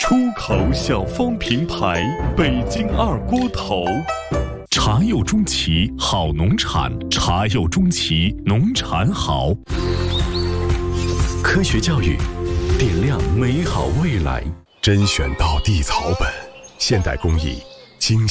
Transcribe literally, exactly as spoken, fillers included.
出口小方品牌，北京二锅头。茶柚中旗好农产，茶柚中旗农产好。 科学教育，点亮美好未来。 甄选到地草本，现代工艺，精